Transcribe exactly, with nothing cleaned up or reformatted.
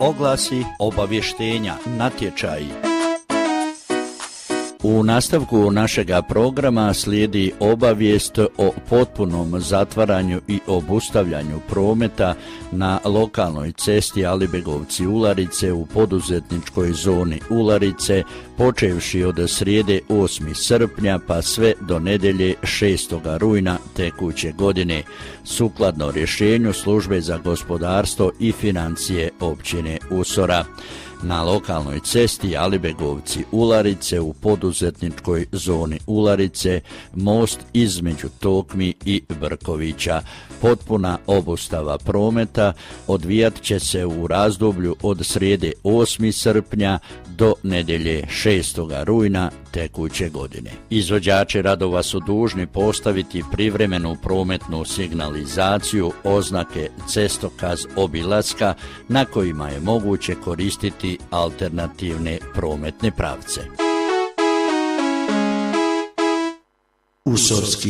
oglasi, obavještenja, natječaji. U nastavku našega programa slijedi obavijest o potpunom zatvaranju i obustavljanju prometa na lokalnoj cesti Alibegovci-Ularice u poduzetničkoj zoni Ularice, počevši od srijede osmog srpnja pa sve do nedjelje šestog rujna tekuće godine, sukladno rješenju Službe za gospodarstvo i financije općine Usora. Na lokalnoj cesti Alibegovci-Ularice u poduzetničkoj zoni Ularice, most između Tokmi i Brkovića. Potpuna obustava prometa odvijat će se u razdoblju od srijede osmog srpnja do nedjelje šestog rujna tekuće godine. Izvođači radova su dužni postaviti privremenu prometnu signalizaciju, oznake cestokaz obilaska na kojima je moguće koristiti alternativne prometne pravce. Usorski